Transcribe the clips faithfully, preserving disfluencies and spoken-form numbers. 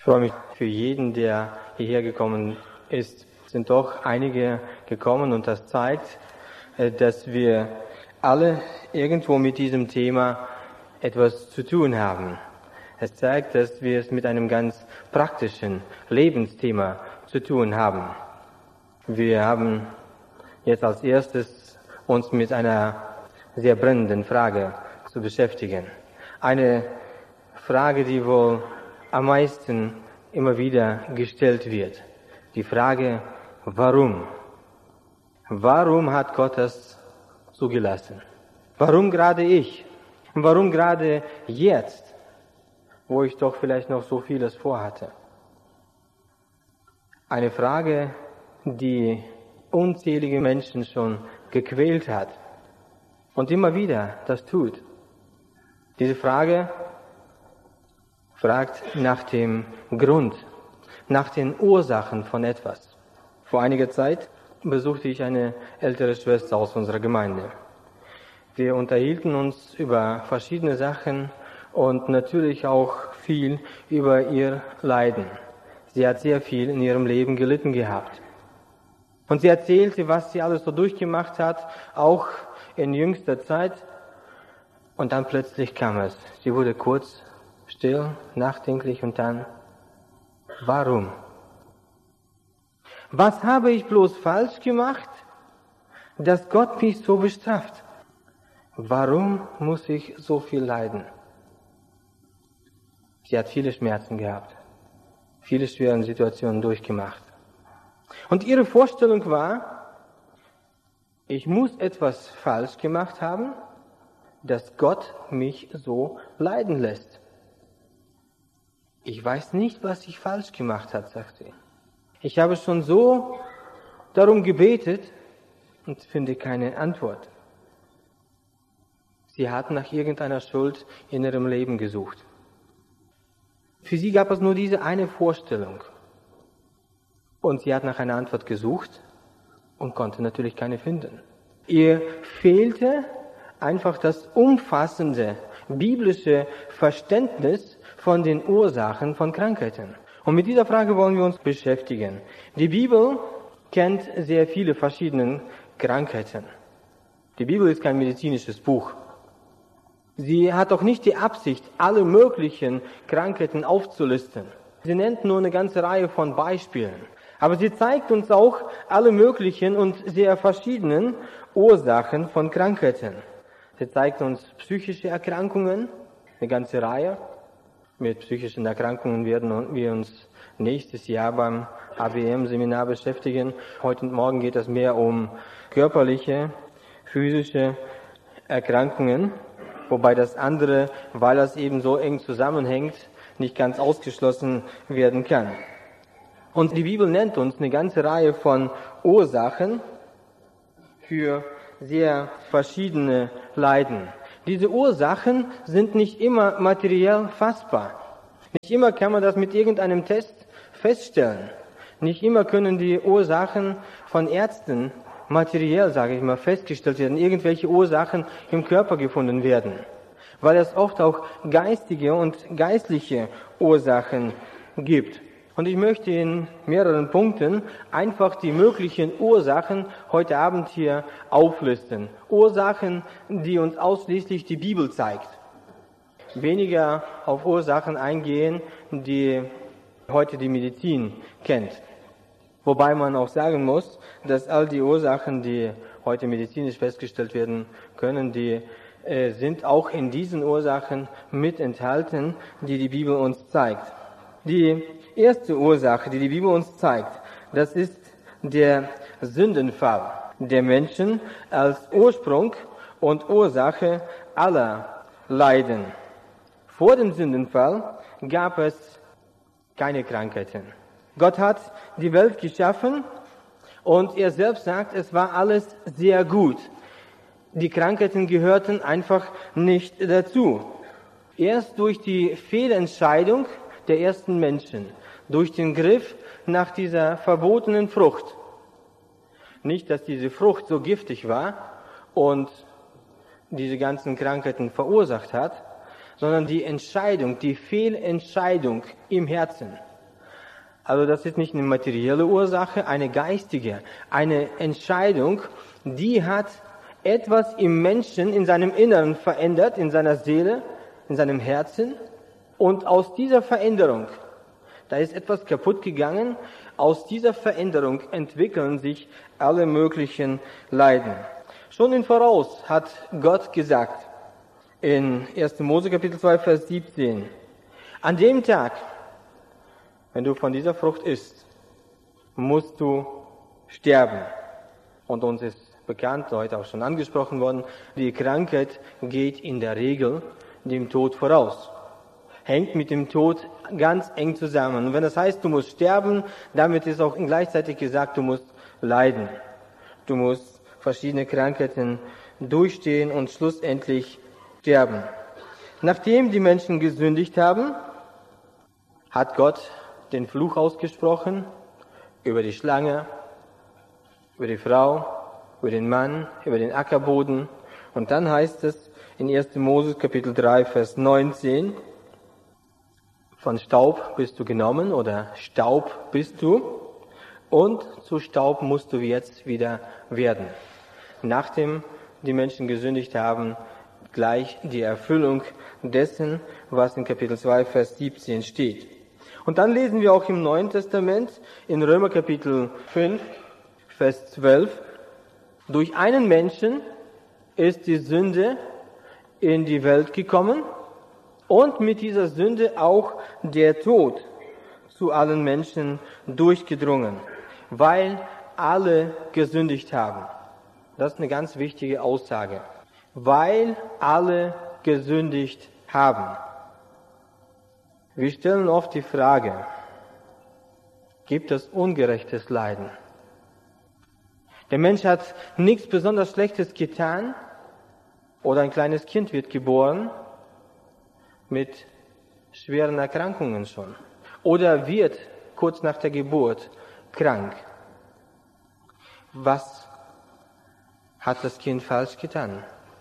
freue mich für jeden, der hierher gekommen ist. Es sind doch einige gekommen und das zeigt, dass wir alle irgendwo mit diesem Thema etwas zu tun haben. Es zeigt, dass wir es mit einem ganz praktischen Lebensthema zu tun haben. Wir haben jetzt als erstes uns mit einer sehr brennenden Frage zu beschäftigen. Eine Frage, die wohl am meisten immer wieder gestellt wird. Die Frage, warum? Warum hat Gott das zugelassen? Warum gerade ich? Warum gerade jetzt, wo ich doch vielleicht noch so vieles vorhatte? Eine Frage, die unzählige Menschen schon gequält hat und immer wieder das tut. Diese Frage fragt nach dem Grund, nach den Ursachen von etwas. Vor einiger Zeit besuchte ich eine ältere Schwester aus unserer Gemeinde. Wir unterhielten uns über verschiedene Sachen und natürlich auch viel über ihr Leiden. Sie hat sehr viel in ihrem Leben gelitten gehabt. Und sie erzählte, was sie alles so durchgemacht hat, auch in jüngster Zeit. Und dann plötzlich kam es. Sie wurde kurz still, nachdenklich und dann, warum? Was habe ich bloß falsch gemacht, dass Gott mich so bestraft? Warum muss ich so viel leiden? Sie hat viele Schmerzen gehabt, viele schwere Situationen durchgemacht. Und ihre Vorstellung war, ich muss etwas falsch gemacht haben, dass Gott mich so leiden lässt. Ich weiß nicht, was ich falsch gemacht habe, sagt sie. Ich habe schon so darum gebetet und finde keine Antwort. Sie hat nach irgendeiner Schuld in ihrem Leben gesucht. Für sie gab es nur diese eine Vorstellung. Und sie hat nach einer Antwort gesucht und konnte natürlich keine finden. Ihr fehlte einfach das umfassende biblische Verständnis von den Ursachen von Krankheiten. Und mit dieser Frage wollen wir uns beschäftigen. Die Bibel kennt sehr viele verschiedene Krankheiten. Die Bibel ist kein medizinisches Buch. Sie hat auch nicht die Absicht, alle möglichen Krankheiten aufzulisten. Sie nennt nur eine ganze Reihe von Beispielen. Aber sie zeigt uns auch alle möglichen und sehr verschiedenen Ursachen von Krankheiten. Sie zeigt uns psychische Erkrankungen, eine ganze Reihe. Mit psychischen Erkrankungen werden wir uns nächstes Jahr beim A B M-Seminar beschäftigen. Heute und morgen geht es mehr um körperliche, physische Erkrankungen, wobei das andere, weil das eben so eng zusammenhängt, nicht ganz ausgeschlossen werden kann. Und die Bibel nennt uns eine ganze Reihe von Ursachen für sehr verschiedene Leiden. Diese Ursachen sind nicht immer materiell fassbar. Nicht immer kann man das mit irgendeinem Test feststellen. Nicht immer können die Ursachen von Ärzten materiell, sage ich mal, festgestellt werden, irgendwelche Ursachen im Körper gefunden werden. Weil es oft auch geistige und geistliche Ursachen gibt. Und ich möchte in mehreren Punkten einfach die möglichen Ursachen heute Abend hier auflisten. Ursachen, die uns ausschließlich die Bibel zeigt. Weniger auf Ursachen eingehen, die heute die Medizin kennt. Wobei man auch sagen muss, dass all die Ursachen, die heute medizinisch festgestellt werden können, die äh, sind auch in diesen Ursachen mit enthalten, die die Bibel uns zeigt. Die erste Ursache, die die Bibel uns zeigt, das ist der Sündenfall der Menschen als Ursprung und Ursache aller Leiden. Vor dem Sündenfall gab es keine Krankheiten. Gott hat die Welt geschaffen und er selbst sagt, es war alles sehr gut. Die Krankheiten gehörten einfach nicht dazu. Erst durch die Fehlentscheidung der ersten Menschen, durch den Griff nach dieser verbotenen Frucht. Nicht, dass diese Frucht so giftig war und diese ganzen Krankheiten verursacht hat, sondern die Entscheidung, die Fehlentscheidung im Herzen. Also das ist nicht eine materielle Ursache, eine geistige, eine Entscheidung, die hat etwas im Menschen, in seinem Inneren verändert, in seiner Seele, in seinem Herzen. Und aus dieser Veränderung, da ist etwas kaputt gegangen, aus dieser Veränderung entwickeln sich alle möglichen Leiden. Schon im Voraus hat Gott gesagt, in erster Mose Kapitel zwei, Vers siebzehn, an dem Tag, wenn du von dieser Frucht isst, musst du sterben. Und uns ist bekannt, heute auch schon angesprochen worden, die Krankheit geht in der Regel dem Tod voraus. Hängt mit dem Tod ganz eng zusammen. Und wenn das heißt, du musst sterben, damit ist auch gleichzeitig gesagt, du musst leiden. Du musst verschiedene Krankheiten durchstehen und schlussendlich sterben. Nachdem die Menschen gesündigt haben, hat Gott den Fluch ausgesprochen über die Schlange, über die Frau, über den Mann, über den Ackerboden. Und dann heißt es in erster Mose Kapitel drei, Vers neunzehn, von Staub bist du genommen oder Staub bist du und zu Staub musst du jetzt wieder werden. Nachdem die Menschen gesündigt haben, gleich die Erfüllung dessen, was in Kapitel zwei, Vers siebzehn steht. Und dann lesen wir auch im Neuen Testament in Römer Kapitel fünf, Vers zwölf, durch einen Menschen ist die Sünde in die Welt gekommen und mit dieser Sünde auch der Tod zu allen Menschen durchgedrungen, weil alle gesündigt haben. Das ist eine ganz wichtige Aussage. Weil alle gesündigt haben. Wir stellen oft die Frage, gibt es ungerechtes Leiden? Der Mensch hat nichts besonders Schlechtes getan oder ein kleines Kind wird geboren mit schweren Erkrankungen schon oder wird kurz nach der Geburt krank. Was hat das Kind falsch getan?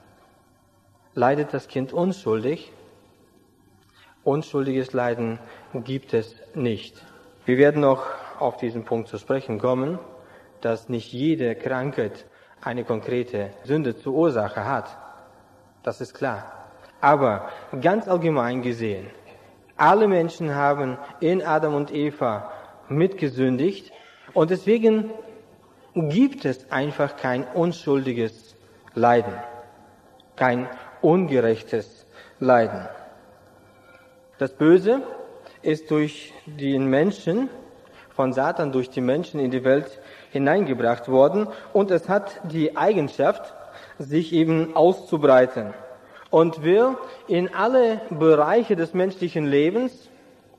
Leidet das Kind unschuldig? Unschuldiges Leiden gibt es nicht. Wir werden noch auf diesen Punkt zu sprechen kommen, dass nicht jede Krankheit eine konkrete Sünde zur Ursache hat. Das ist klar. Aber ganz allgemein gesehen, alle Menschen haben in Adam und Eva mitgesündigt und deswegen gibt es einfach kein unschuldiges Leiden, kein ungerechtes Leiden. Das Böse ist durch den Menschen, von Satan durch die Menschen in die Welt hineingebracht worden und es hat die Eigenschaft, sich eben auszubreiten und will in alle Bereiche des menschlichen Lebens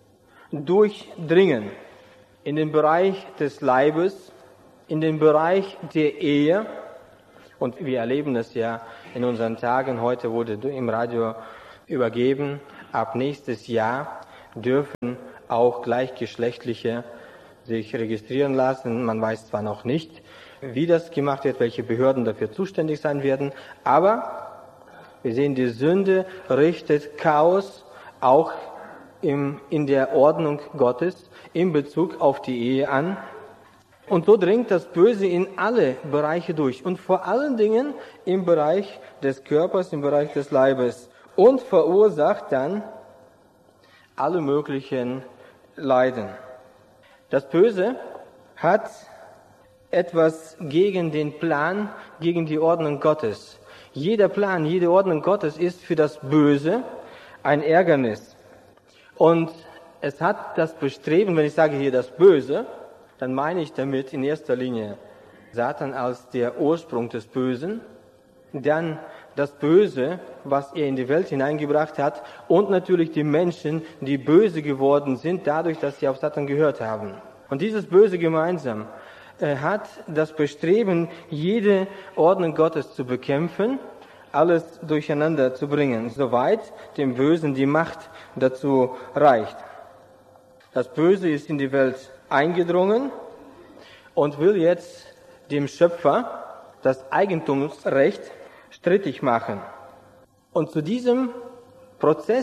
durchdringen. In den Bereich des Leibes, in den Bereich der Ehe. Und wir erleben es ja in unseren Tagen. Heute wurde im Radio übergeben, ab nächstes Jahr dürfen auch Gleichgeschlechtliche sich registrieren lassen. Man weiß zwar noch nicht, wie das gemacht wird, welche Behörden dafür zuständig sein werden, aber wir sehen, die Sünde richtet Chaos auch im, in der Ordnung Gottes in Bezug auf die Ehe an. Und so dringt das Böse in alle Bereiche durch und vor allen Dingen im Bereich des Körpers, im Bereich des Leibes und verursacht dann alle möglichen Leiden. Das Böse hat etwas gegen den Plan, gegen die Ordnung Gottes. Jeder Plan, jede Ordnung Gottes ist für das Böse ein Ärgernis. Und es hat das Bestreben, wenn ich sage hier das Böse, dann meine ich damit in erster Linie Satan als der Ursprung des Bösen, dann das Böse, was er in die Welt hineingebracht hat und natürlich die Menschen, die böse geworden sind, dadurch, dass sie auf Satan gehört haben. Und dieses Böse gemeinsam äh, hat das Bestreben, jede Ordnung Gottes zu bekämpfen, alles durcheinander zu bringen, soweit dem Bösen die Macht dazu reicht. Das Böse ist in die Welt eingedrungen und will jetzt dem Schöpfer das Eigentumsrecht strittig machen. Und zu diesem Prozess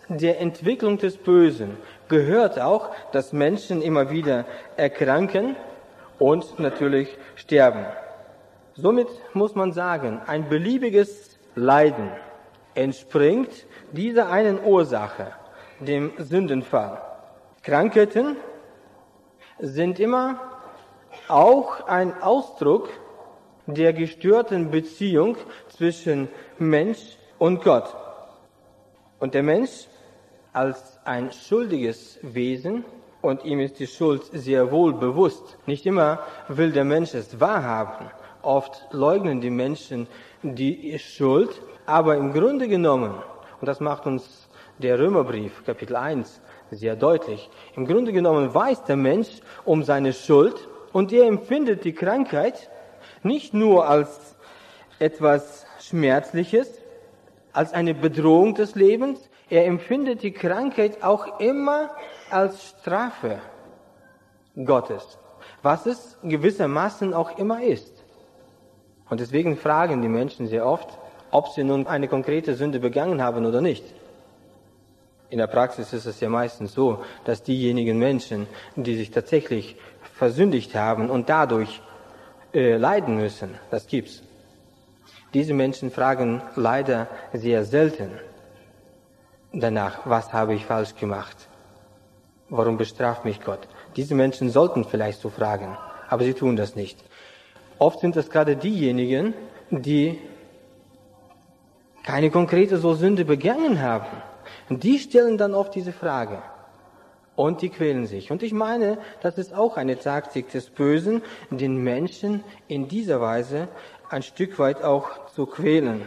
der Entwicklung des Bösen gehört auch, dass Menschen immer wieder erkranken und natürlich sterben. Somit muss man sagen, ein beliebiges Leiden entspringt dieser einen Ursache, dem Sündenfall. Krankheiten sind immer auch ein Ausdruck der gestörten Beziehung zwischen Mensch und Gott. Und der Mensch als ein schuldiges Wesen, und ihm ist die Schuld sehr wohl bewusst. Nicht immer will der Mensch es wahrhaben. Oft leugnen die Menschen die Schuld, aber im Grunde genommen, und das macht uns der Römerbrief, Kapitel eins, sehr deutlich, im Grunde genommen weiß der Mensch um seine Schuld und er empfindet die Krankheit nicht nur als etwas Schmerzliches, als eine Bedrohung des Lebens, er empfindet die Krankheit auch immer als Strafe Gottes, was es gewissermaßen auch immer ist. Und deswegen fragen die Menschen sehr oft, ob sie nun eine konkrete Sünde begangen haben oder nicht. In der Praxis ist es ja meistens so, dass diejenigen Menschen, die sich tatsächlich versündigt haben und dadurch äh, leiden müssen, das gibt's. Diese Menschen fragen leider sehr selten danach, was habe ich falsch gemacht? Warum bestraft mich Gott? Diese Menschen sollten vielleicht so fragen, aber sie tun das nicht. Oft sind es gerade diejenigen, die keine konkrete so Sünde begangen haben. Und die stellen dann oft diese Frage. Und die quälen sich. Und ich meine, das ist auch eine Taktik des Bösen, den Menschen in dieser Weise ein Stück weit auch zu quälen.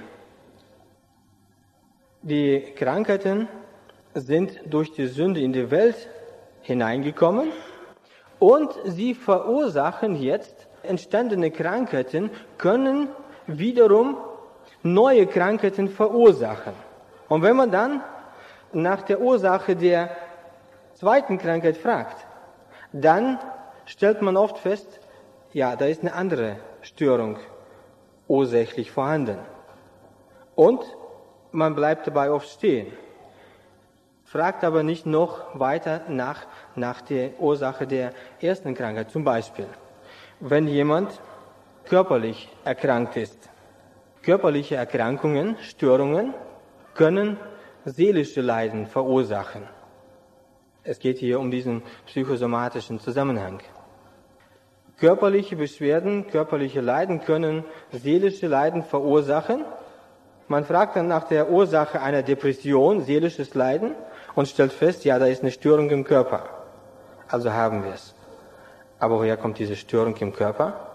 Die Krankheiten sind durch die Sünde in die Welt hineingekommen und sie verursachen jetzt entstandene Krankheiten, können wiederum neue Krankheiten verursachen. Und wenn man dann nach der Ursache der zweiten Krankheit fragt, dann stellt man oft fest, ja, da ist eine andere Störung ursächlich vorhanden. Und man bleibt dabei oft stehen, fragt aber nicht noch weiter nach, nach der Ursache der ersten Krankheit. Zum Beispiel, wenn jemand körperlich erkrankt ist. Körperliche Erkrankungen, Störungen können seelische Leiden verursachen. Es geht hier um diesen psychosomatischen Zusammenhang. Körperliche Beschwerden, körperliche Leiden können seelische Leiden verursachen. Man fragt dann nach der Ursache einer Depression, seelisches Leiden, und stellt fest, ja, da ist eine Störung im Körper. Also haben wir es. Aber woher kommt diese Störung im Körper?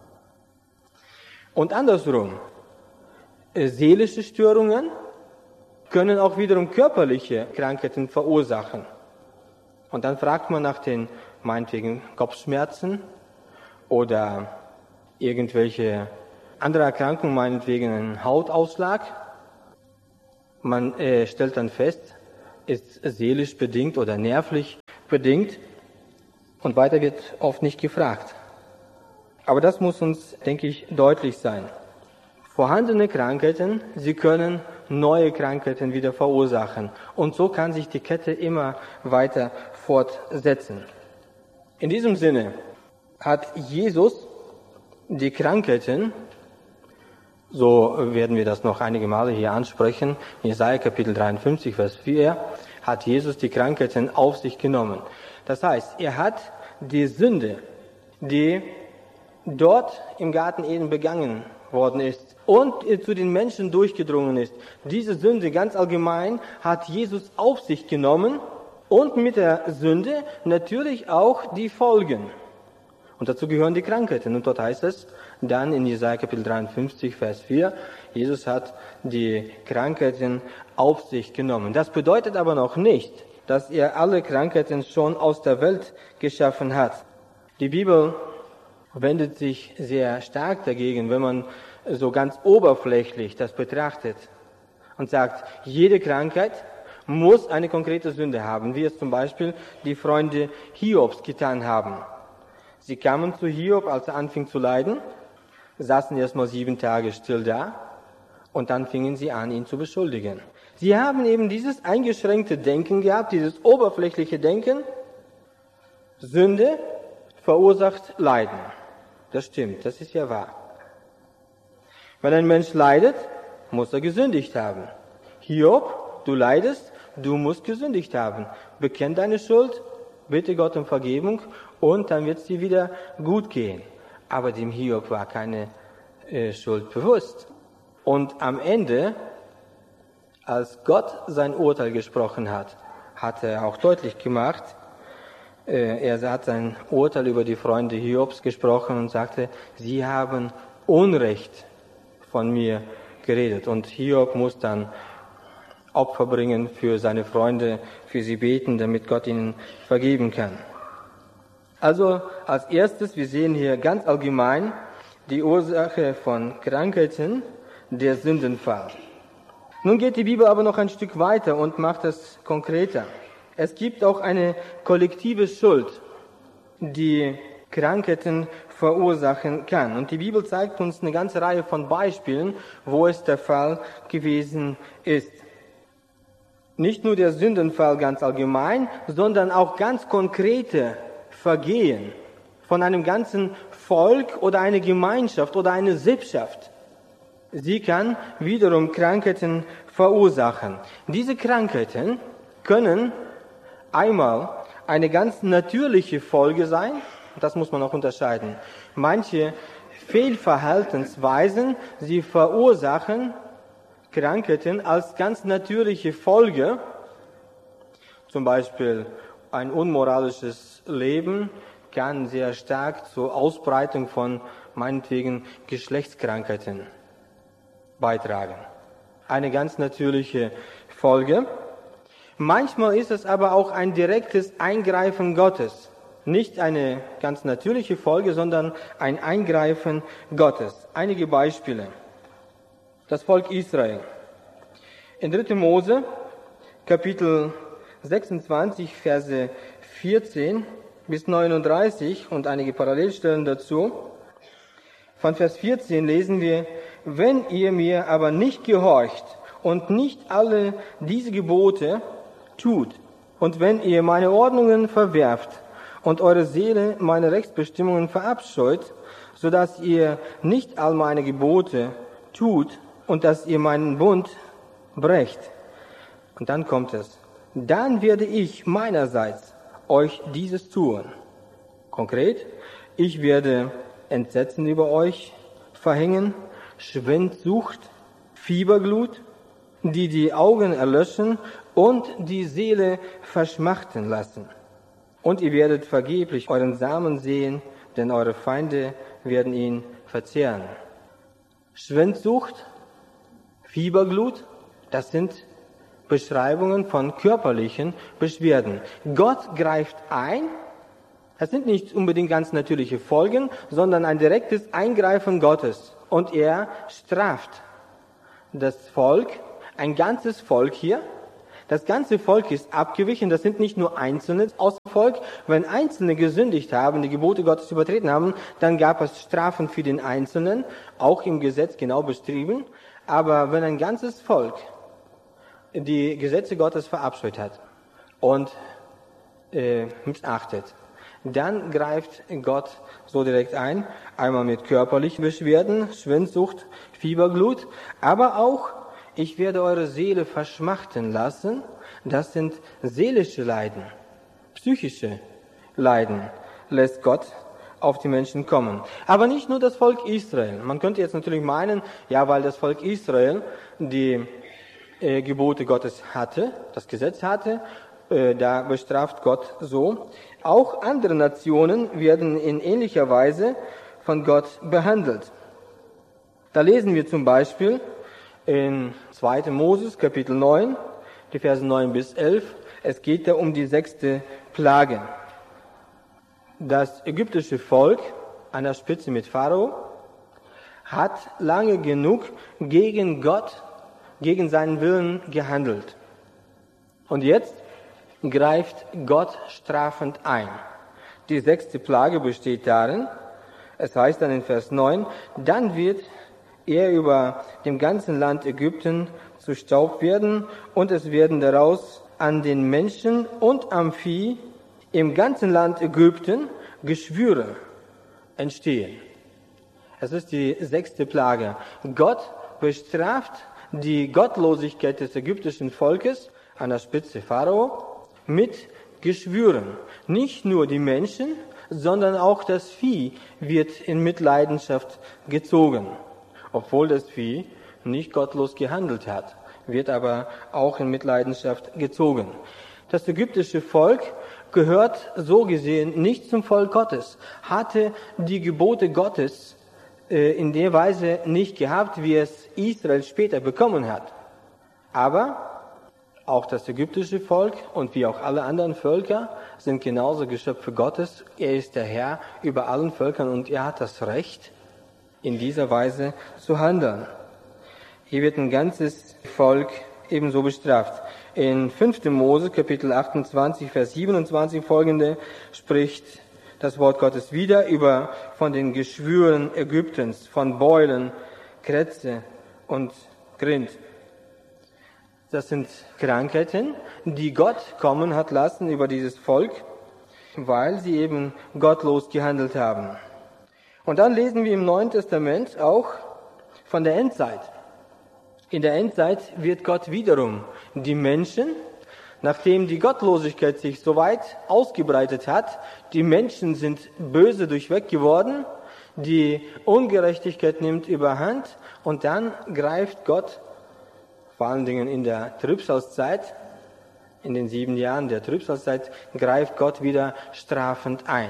Und andersrum, seelische Störungen können auch wiederum körperliche Krankheiten verursachen. Und dann fragt man nach den, meinetwegen, Kopfschmerzen oder irgendwelche andere Erkrankungen, meinetwegen einen Hautausschlag. Man äh, stellt dann fest, ist seelisch bedingt oder nervlich bedingt und weiter wird oft nicht gefragt. Aber das muss uns, denke ich, deutlich sein. Vorhandene Krankheiten, sie können neue Krankheiten wieder verursachen. Und so kann sich die Kette immer weiter fortsetzen. In diesem Sinne hat Jesus die Krankheiten, so werden wir das noch einige Male hier ansprechen, in Jesaja Kapitel dreiundfünfzig, Vers vier, hat Jesus die Krankheiten auf sich genommen. Das heißt, er hat die Sünde, die dort im Garten Eden begangen worden ist und zu den Menschen durchgedrungen ist. Diese Sünde ganz allgemein hat Jesus auf sich genommen und mit der Sünde natürlich auch die Folgen. Und dazu gehören die Krankheiten. Und dort heißt es dann in Jesaja Kapitel dreiundfünfzig, Vers vier, Jesus hat die Krankheiten auf sich genommen. Das bedeutet aber noch nicht, dass er alle Krankheiten schon aus der Welt geschaffen hat. Die Bibel wendet sich sehr stark dagegen, wenn man so ganz oberflächlich das betrachtet und sagt, jede Krankheit muss eine konkrete Sünde haben, wie es zum Beispiel die Freunde Hiobs getan haben. Sie kamen zu Hiob, als er anfing zu leiden, saßen erst mal sieben Tage still da und dann fingen sie an, ihn zu beschuldigen. Sie haben eben dieses eingeschränkte Denken gehabt, dieses oberflächliche Denken. Sünde verursacht Leiden. Das stimmt, das ist ja wahr. Wenn ein Mensch leidet, muss er gesündigt haben. Hiob, du leidest, du musst gesündigt haben. Bekenn deine Schuld, bitte Gott um Vergebung und dann wird es dir wieder gut gehen. Aber dem Hiob war keine äh, Schuld bewusst. Und am Ende, als Gott sein Urteil gesprochen hat, hat er auch deutlich gemacht, äh, er hat sein Urteil über die Freunde Hiobs gesprochen und sagte, sie haben Unrecht von mir geredet. Und Hiob muss dann Opfer bringen für seine Freunde, für sie beten, damit Gott ihnen vergeben kann. Also als erstes, wir sehen hier ganz allgemein die Ursache von Krankheiten, der Sündenfall. Nun geht die Bibel aber noch ein Stück weiter und macht es konkreter. Es gibt auch eine kollektive Schuld, die Krankheiten verursachen kann. Und die Bibel zeigt uns eine ganze Reihe von Beispielen, wo es der Fall gewesen ist. Nicht nur der Sündenfall ganz allgemein, sondern auch ganz konkrete Vergehen von einem ganzen Volk oder einer Gemeinschaft oder einer Sippschaft. Sie kann wiederum Krankheiten verursachen. Diese Krankheiten können einmal eine ganz natürliche Folge sein, das muss man auch unterscheiden. Manche Fehlverhaltensweisen, sie verursachen Krankheiten als ganz natürliche Folge, zum Beispiel ein unmoralisches Leben kann sehr stark zur Ausbreitung von meinetwegen Geschlechtskrankheiten beitragen. Eine ganz natürliche Folge. Manchmal ist es aber auch ein direktes Eingreifen Gottes. Nicht eine ganz natürliche Folge, sondern ein Eingreifen Gottes. Einige Beispiele. Das Volk Israel. In dritter Mose, Kapitel sechsundzwanzig, Verse vierzehn bis neununddreißig und einige Parallelstellen dazu. Von Vers vierzehn lesen wir, wenn ihr mir aber nicht gehorcht und nicht alle diese Gebote tut, und wenn ihr meine Ordnungen verwerft und eure Seele meine Rechtsbestimmungen verabscheut, so dass ihr nicht all meine Gebote tut und dass ihr meinen Bund brecht. Und dann kommt es. Dann werde ich meinerseits euch dieses tun. Konkret, ich werde Entsetzen über euch verhängen, Schwindsucht, Fieberglut, die die Augen erlöschen und die Seele verschmachten lassen. Und ihr werdet vergeblich euren Samen sehen, denn eure Feinde werden ihn verzehren. Schwindsucht, Fieberglut, das sind Beschreibungen von körperlichen Beschwerden. Gott greift ein. Das sind nicht unbedingt ganz natürliche Folgen, sondern ein direktes Eingreifen Gottes. Und er straft das Volk, ein ganzes Volk hier. Das ganze Volk ist abgewichen. Das sind nicht nur Einzelne aus dem Volk. Wenn Einzelne gesündigt haben, die Gebote Gottes übertreten haben, dann gab es Strafen für den Einzelnen, auch im Gesetz genau beschrieben. Aber wenn ein ganzes Volk die Gesetze Gottes verabscheut hat und äh, missachtet, dann greift Gott so direkt ein, einmal mit körperlichen Beschwerden, Schwindsucht, Fieberglut, aber auch, ich werde eure Seele verschmachten lassen, das sind seelische Leiden, psychische Leiden, lässt Gott auf die Menschen kommen. Aber nicht nur das Volk Israel. Man könnte jetzt natürlich meinen, ja, weil das Volk Israel die äh, Gebote Gottes hatte, das Gesetz hatte, äh, da bestraft Gott so. Auch andere Nationen werden in ähnlicher Weise von Gott behandelt. Da lesen wir zum Beispiel in zweiter Moses, Kapitel neun, die Verse neun bis elf. Es geht da um die sechste Plage. Das ägyptische Volk an der Spitze mit Pharao hat lange genug gegen Gott, gegen seinen Willen gehandelt. Und jetzt greift Gott strafend ein. Die sechste Plage besteht darin, es heißt dann in Vers neun, dann wird er über dem ganzen Land Ägypten zu Staub werden, und es werden daraus an den Menschen und am Vieh im ganzen Land Ägypten Geschwüre entstehen. Es ist die sechste Plage. Gott bestraft die Gottlosigkeit des ägyptischen Volkes, an der Spitze Pharao, mit Geschwüren. Nicht nur die Menschen, sondern auch das Vieh wird in Mitleidenschaft gezogen. Obwohl das Vieh nicht gottlos gehandelt hat, wird aber auch in Mitleidenschaft gezogen. Das ägyptische Volk gehört so gesehen nicht zum Volk Gottes, hatte die Gebote Gottes äh, in der Weise nicht gehabt, wie es Israel später bekommen hat. Aber auch das ägyptische Volk und wie auch alle anderen Völker sind genauso Geschöpfe Gottes. Er ist der Herr über allen Völkern und er hat das Recht, in dieser Weise zu handeln. Hier wird ein ganzes Volk ebenso bestraft. In fünfter Mose, Kapitel achtundzwanzig, Vers siebenundzwanzig folgende, spricht das Wort Gottes wieder über von den Geschwüren Ägyptens, von Beulen, Krätze und Grind. Das sind Krankheiten, die Gott kommen hat lassen über dieses Volk, weil sie eben gottlos gehandelt haben. Und dann lesen wir im Neuen Testament auch von der Endzeit. In der Endzeit wird Gott wiederum die Menschen, nachdem die Gottlosigkeit sich so weit ausgebreitet hat, die Menschen sind böse durchweg geworden, die Ungerechtigkeit nimmt überhand und dann greift Gott, vor allen Dingen in der Trübsalzeit, in den sieben Jahren der Trübsalzeit, greift Gott wieder strafend ein.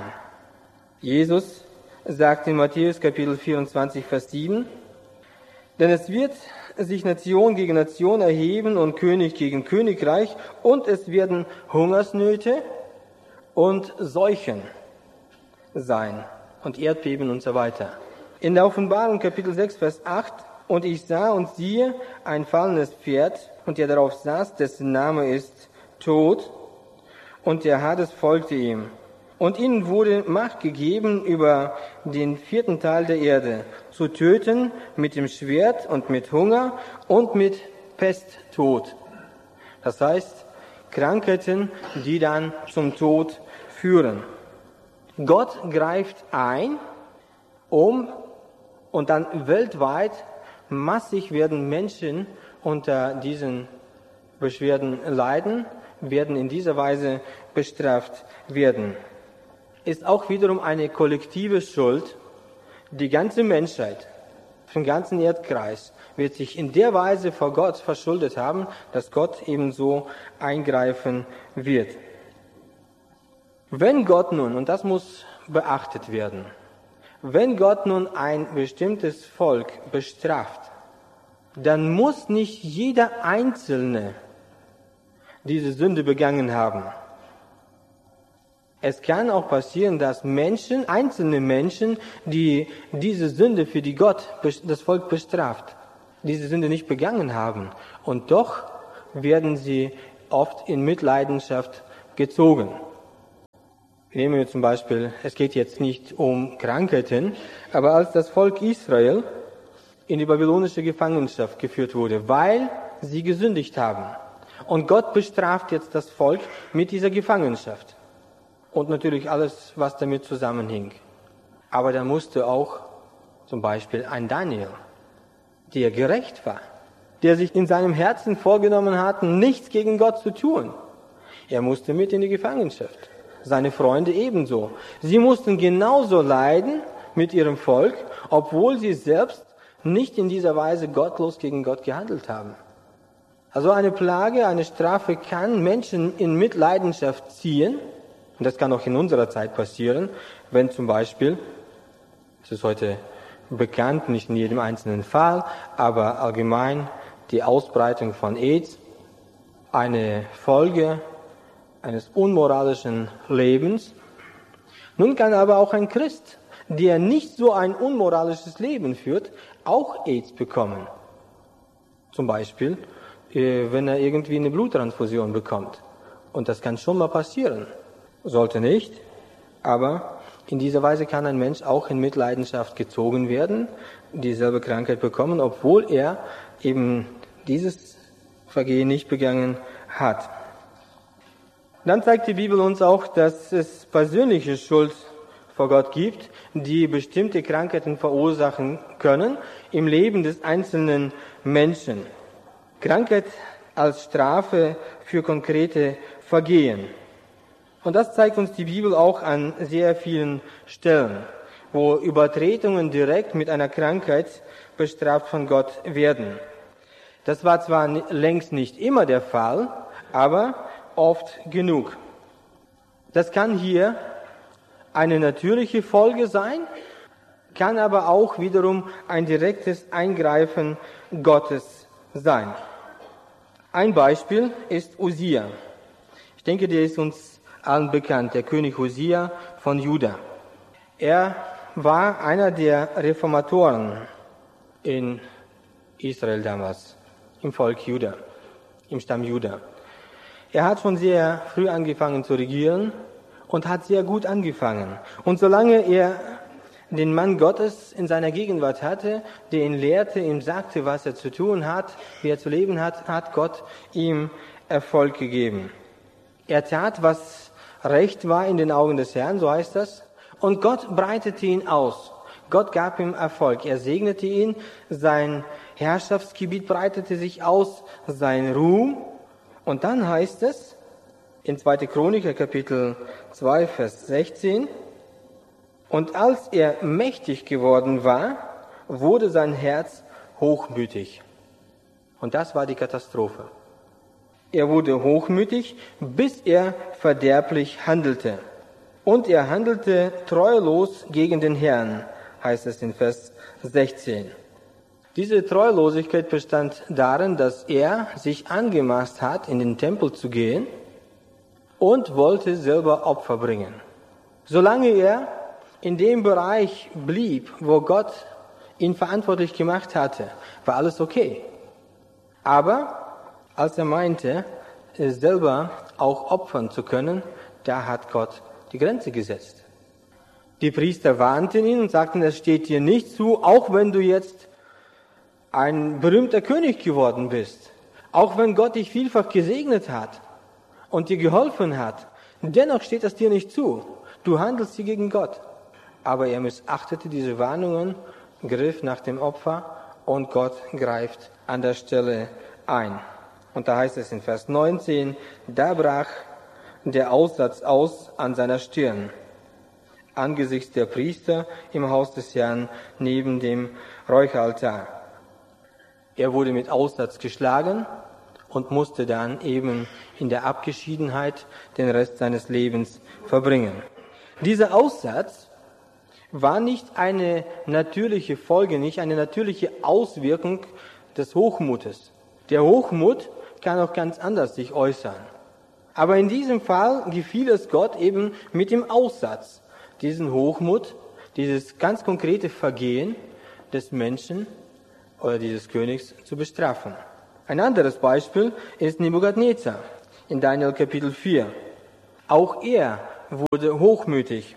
Jesus sagt in Matthäus Kapitel vierundzwanzig, Vers sieben, denn es wird sich Nation gegen Nation erheben und König gegen Königreich und es werden Hungersnöte und Seuchen sein und Erdbeben und so weiter. In der Offenbarung Kapitel sechs, Vers acht, und ich sah und siehe ein fallendes Pferd und der darauf saß, dessen Name ist Tod und der Hades folgte ihm. Und ihnen wurde Macht gegeben, über den vierten Teil der Erde zu töten mit dem Schwert und mit Hunger und mit Pesttod. Das heißt, Krankheiten, die dann zum Tod führen. Gott greift ein, um, und dann weltweit massig werden Menschen unter diesen Beschwerden leiden, werden in dieser Weise bestraft werden. Ist auch wiederum eine kollektive Schuld. Die ganze Menschheit, den ganzen Erdkreis, wird sich in der Weise vor Gott verschuldet haben, dass Gott ebenso eingreifen wird. Wenn Gott nun, und das muss beachtet werden, wenn Gott nun ein bestimmtes Volk bestraft, dann muss nicht jeder Einzelne diese Sünde begangen haben. Es kann auch passieren, dass Menschen, einzelne Menschen, die diese Sünde, für die Gott das Volk bestraft, diese Sünde nicht begangen haben. Und doch werden sie oft in Mitleidenschaft gezogen. Nehmen wir zum Beispiel, es geht jetzt nicht um Krankheiten, aber als das Volk Israel in die babylonische Gefangenschaft geführt wurde, weil sie gesündigt haben. Und Gott bestraft jetzt das Volk mit dieser Gefangenschaft. Und natürlich alles, was damit zusammenhing. Aber da musste auch zum Beispiel ein Daniel, der gerecht war, der sich in seinem Herzen vorgenommen hat, nichts gegen Gott zu tun. Er musste mit in die Gefangenschaft. Seine Freunde ebenso. Sie mussten genauso leiden mit ihrem Volk, obwohl sie selbst nicht in dieser Weise gottlos gegen Gott gehandelt haben. Also eine Plage, eine Strafe kann Menschen in Mitleidenschaft ziehen. Und das kann auch in unserer Zeit passieren, wenn zum Beispiel, es ist heute bekannt, nicht in jedem einzelnen Fall, aber allgemein die Ausbreitung von AIDS eine Folge eines unmoralischen Lebens. Nun kann aber auch ein Christ, der nicht so ein unmoralisches Leben führt, auch AIDS bekommen. Zum Beispiel, wenn er irgendwie eine Bluttransfusion bekommt. Und das kann schon mal passieren. Sollte nicht, aber in dieser Weise kann ein Mensch auch in Mitleidenschaft gezogen werden, dieselbe Krankheit bekommen, obwohl er eben dieses Vergehen nicht begangen hat. Dann zeigt die Bibel uns auch, dass es persönliche Schuld vor Gott gibt, die bestimmte Krankheiten verursachen können im Leben des einzelnen Menschen. Krankheit als Strafe für konkrete Vergehen. Und das zeigt uns die Bibel auch an sehr vielen Stellen, wo Übertretungen direkt mit einer Krankheit bestraft von Gott werden. Das war zwar längst nicht immer der Fall, aber oft genug. Das kann hier eine natürliche Folge sein, kann aber auch wiederum ein direktes Eingreifen Gottes sein. Ein Beispiel ist Usia. Ich denke, der ist uns allen bekannt, der König Usia von Juda. Er war einer der Reformatoren in Israel damals, im Volk Juda, im Stamm Juda. Er hat schon sehr früh angefangen zu regieren und hat sehr gut angefangen. Und solange er den Mann Gottes in seiner Gegenwart hatte, der ihn lehrte, ihm sagte, was er zu tun hat, wie er zu leben hat, hat Gott ihm Erfolg gegeben. Er tat, was recht war in den Augen des Herrn, so heißt das, und Gott breitete ihn aus. Gott gab ihm Erfolg. Er segnete ihn, sein Herrschaftsgebiet breitete sich aus, sein Ruhm. Und dann heißt es in zweiter Chroniker Kapitel zwei, Vers sechzehn, und als er mächtig geworden war, wurde sein Herz hochmütig. Und das war die Katastrophe. Er wurde hochmütig, bis er verderblich handelte. Und er handelte treulos gegen den Herrn, heißt es in Vers sechzehn. Diese Treulosigkeit bestand darin, dass er sich angemaßt hat, in den Tempel zu gehen und wollte selber Opfer bringen. Solange er in dem Bereich blieb, wo Gott ihn verantwortlich gemacht hatte, war alles okay. Aber als er meinte, selber auch opfern zu können, da hat Gott die Grenze gesetzt. Die Priester warnten ihn und sagten, es steht dir nicht zu, auch wenn du jetzt ein berühmter König geworden bist, auch wenn Gott dich vielfach gesegnet hat und dir geholfen hat, dennoch steht das dir nicht zu. Du handelst hier gegen Gott. Aber er missachtete diese Warnungen, griff nach dem Opfer und Gott greift an der Stelle ein. Und da heißt es in Vers neunzehn, da brach der Aussatz aus an seiner Stirn, angesichts der Priester im Haus des Herrn neben dem Räucheraltar. Er wurde mit Aussatz geschlagen und musste dann eben in der Abgeschiedenheit den Rest seines Lebens verbringen. Dieser Aussatz war nicht eine natürliche Folge, nicht eine natürliche Auswirkung des Hochmutes. Der Hochmut kann auch ganz anders sich äußern. Aber in diesem Fall gefiel es Gott eben mit dem Aussatz, diesen Hochmut, dieses ganz konkrete Vergehen des Menschen oder dieses Königs zu bestrafen. Ein anderes Beispiel ist Nebukadnezar in Daniel Kapitel vier. Auch er wurde hochmütig.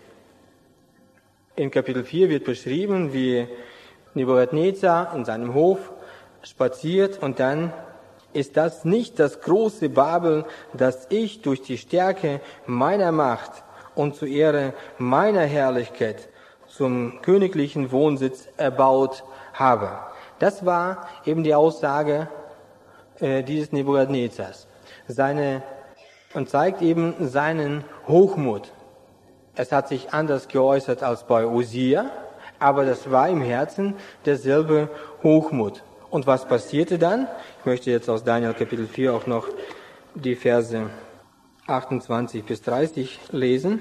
In Kapitel vier wird beschrieben, wie Nebukadnezar in seinem Hof spaziert und dann ist das nicht das große Babel, das ich durch die Stärke meiner Macht und zur Ehre meiner Herrlichkeit zum königlichen Wohnsitz erbaut habe. Das war eben die Aussage äh, dieses Nebukadnezars. Seine, und zeigt eben seinen Hochmut. Es hat sich anders geäußert als bei Usia, aber das war im Herzen derselbe Hochmut. Und was passierte dann? Ich möchte jetzt aus Daniel Kapitel vier auch noch die Verse achtundzwanzig bis dreißig lesen.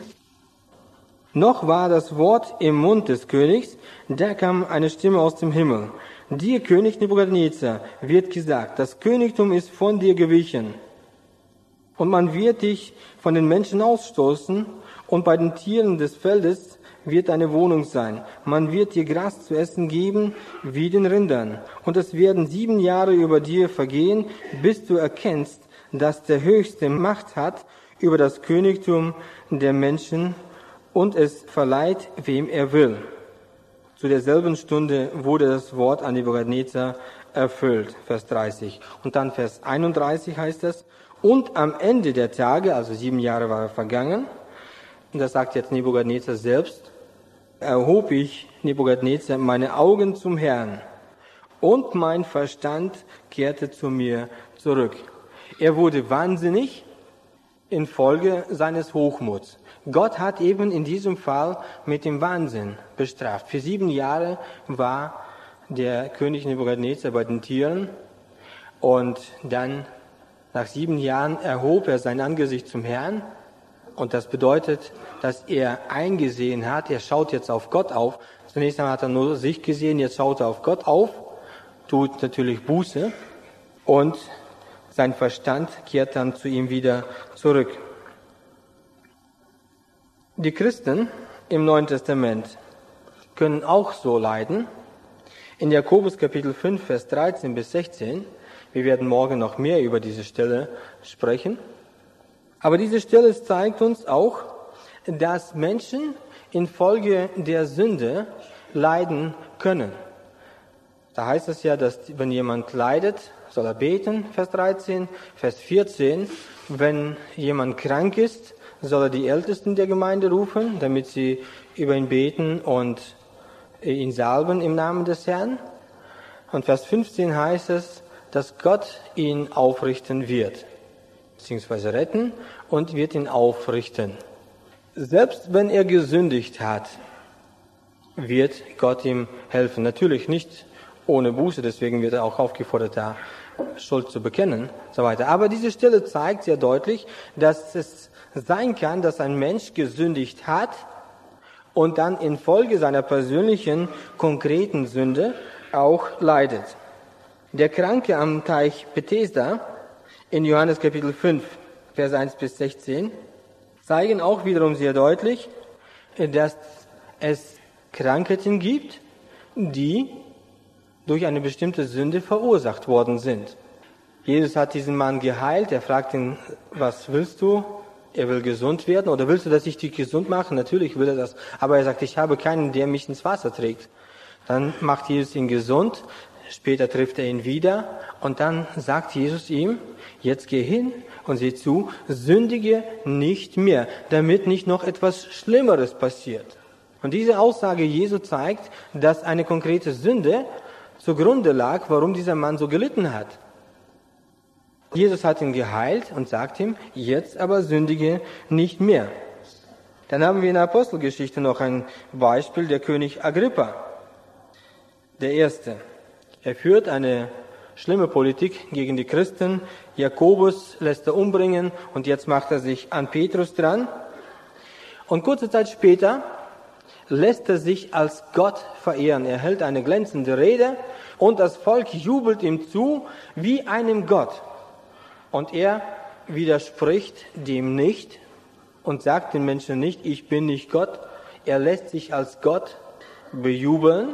Noch war das Wort im Mund des Königs, da kam eine Stimme aus dem Himmel. Dir, König Nebukadnezar, wird gesagt, das Königtum ist von dir gewichen. Und man wird dich von den Menschen ausstoßen, und bei den Tieren des Feldes wird deine Wohnung sein. Man wird dir Gras zu essen geben wie den Rindern. Und es werden sieben Jahre über dir vergehen, bis du erkennst, dass der Höchste Macht hat über das Königtum der Menschen und es verleiht, wem er will. Zu derselben Stunde wurde das Wort an Nebukadnezar erfüllt, Vers dreißig. Und dann Vers einunddreißig heißt es, und am Ende der Tage, also sieben Jahre waren vergangen, und das sagt jetzt Nebukadnezar selbst, erhob ich, Nebukadnezar, meine Augen zum Herrn, und mein Verstand kehrte zu mir zurück. Er wurde wahnsinnig infolge seines Hochmuts. Gott hat eben in diesem Fall mit dem Wahnsinn bestraft. Für sieben Jahre war der König Nebukadnezar bei den Tieren und dann nach sieben Jahren erhob er sein Angesicht zum Herrn und das bedeutet, dass er eingesehen hat, er schaut jetzt auf Gott auf. Zunächst einmal hat er nur sich gesehen, jetzt schaut er auf Gott auf, tut natürlich Buße und sein Verstand kehrt dann zu ihm wieder zurück. Die Christen im Neuen Testament können auch so leiden. In Jakobus Kapitel fünf, Vers dreizehn bis sechzehn, wir werden morgen noch mehr über diese Stelle sprechen, aber diese Stelle zeigt uns auch, dass Menschen infolge der Sünde leiden können. Da heißt es ja, dass wenn jemand leidet, soll er beten, Vers dreizehn, Vers vierzehn, wenn jemand krank ist, soll er die Ältesten der Gemeinde rufen, damit sie über ihn beten und ihn salben im Namen des Herrn. Und Vers fünfzehn heißt es, dass Gott ihn aufrichten wird, beziehungsweise retten und wird ihn aufrichten. Selbst wenn er gesündigt hat, wird Gott ihm helfen. Natürlich nicht ohne Buße, deswegen wird er auch aufgefordert, da Schuld zu bekennen und so weiter. Aber diese Stelle zeigt sehr deutlich, dass es sein kann, dass ein Mensch gesündigt hat und dann infolge seiner persönlichen, konkreten Sünde auch leidet. Der Kranke am Teich Bethesda in Johannes Kapitel fünf, Vers eins bis sechzehn, zeigen auch wiederum sehr deutlich, dass es Krankheiten gibt, die durch eine bestimmte Sünde verursacht worden sind. Jesus hat diesen Mann geheilt, er fragt ihn, was willst du? Er will gesund werden, oder willst du, dass ich dich gesund mache? Natürlich will er das, aber er sagt, ich habe keinen, der mich ins Wasser trägt. Dann macht Jesus ihn gesund, später trifft er ihn wieder, und dann sagt Jesus ihm, jetzt geh hin und sieh zu, sündige nicht mehr, damit nicht noch etwas Schlimmeres passiert. Und diese Aussage Jesu zeigt, dass eine konkrete Sünde zugrunde lag, warum dieser Mann so gelitten hat. Jesus hat ihn geheilt und sagt ihm, jetzt aber sündige nicht mehr. Dann haben wir in der Apostelgeschichte noch ein Beispiel, der König Agrippa, der Erste. Er führt eine schlimme Politik gegen die Christen. Jakobus lässt er umbringen und jetzt macht er sich an Petrus dran. Und kurze Zeit später lässt er sich als Gott verehren. Er hält eine glänzende Rede und das Volk jubelt ihm zu wie einem Gott. Und er widerspricht dem nicht und sagt den Menschen nicht, ich bin nicht Gott. Er lässt sich als Gott bejubeln,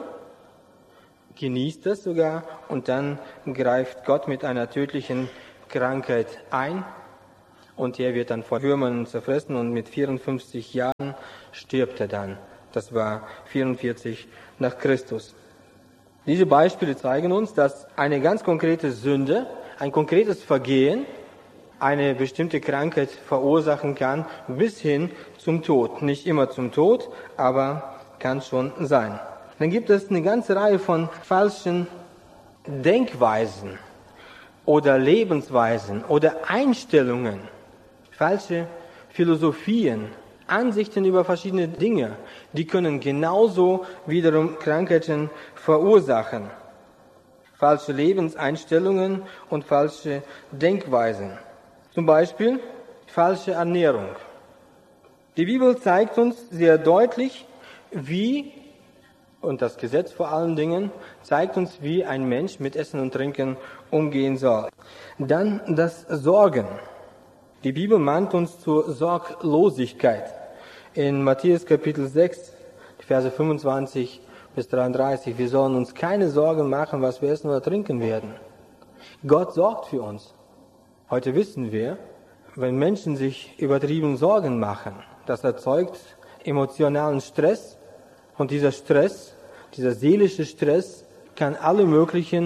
genießt es sogar und dann greift Gott mit einer tödlichen Krankheit ein und er wird dann vor Würmern zerfressen und mit vierundfünfzig Jahren stirbt er dann. Das war vierundvierzig nach Christus. Diese Beispiele zeigen uns, dass eine ganz konkrete Sünde, ein konkretes Vergehen eine bestimmte Krankheit verursachen kann, bis hin zum Tod. Nicht immer zum Tod, aber kann schon sein. Dann gibt es eine ganze Reihe von falschen Denkweisen oder Lebensweisen oder Einstellungen, falsche Philosophien, Ansichten über verschiedene Dinge, die können genauso wiederum Krankheiten verursachen. Falsche Lebenseinstellungen und falsche Denkweisen. Zum Beispiel falsche Ernährung. Die Bibel zeigt uns sehr deutlich, wie, und das Gesetz vor allen Dingen, zeigt uns, wie ein Mensch mit Essen und Trinken umgehen soll. Dann das Sorgen. Die Bibel mahnt uns zur Sorglosigkeit. In Matthäus Kapitel sechs, Verse fünfundzwanzig bis dreiunddreißig, wir sollen uns keine Sorgen machen, was wir essen oder trinken werden. Gott sorgt für uns. Heute wissen wir, wenn Menschen sich übertrieben Sorgen machen, das erzeugt emotionalen Stress und dieser Stress, dieser seelische Stress kann alle möglichen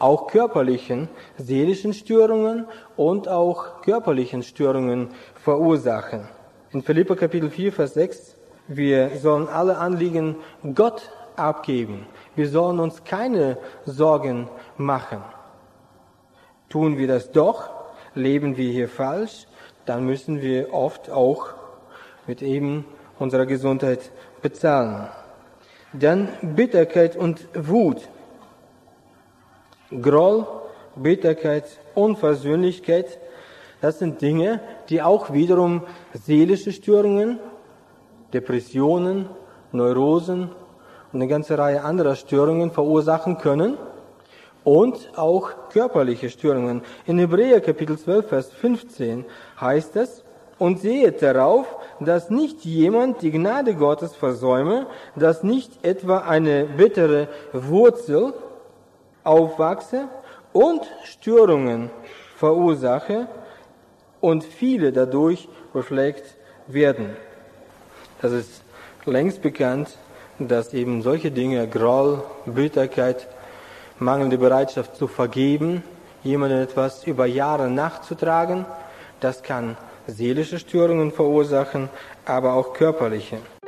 auch körperlichen, seelischen Störungen und auch körperlichen Störungen verursachen. In Philipper Kapitel vier, Vers sechs, wir sollen alle Anliegen Gott abgeben. Wir sollen uns keine Sorgen machen. Tun wir das doch, leben wir hier falsch, dann müssen wir oft auch mit eben unserer Gesundheit bezahlen. Dann Bitterkeit und Wut. Groll, Bitterkeit, Unversöhnlichkeit, das sind Dinge, die auch wiederum seelische Störungen, Depressionen, Neurosen und eine ganze Reihe anderer Störungen verursachen können und auch körperliche Störungen. In Hebräer Kapitel zwölf, Vers fünfzehn heißt es, und sehet darauf, dass nicht jemand die Gnade Gottes versäume, dass nicht etwa eine bittere Wurzel aufwachse und Störungen verursache und viele dadurch befleckt werden. Das ist längst bekannt, dass eben solche Dinge, Groll, Bitterkeit, mangelnde Bereitschaft zu vergeben, jemandem etwas über Jahre nachzutragen, das kann seelische Störungen verursachen, aber auch körperliche.